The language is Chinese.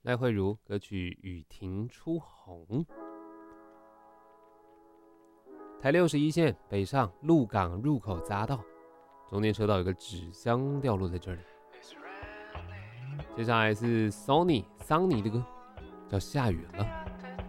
赖慧如歌曲《雨停初红》。台61线北上鹿港入口匝道，中间车道有个纸箱掉落在这里。接下来是 Sony 桑尼的歌，叫《下雨了》。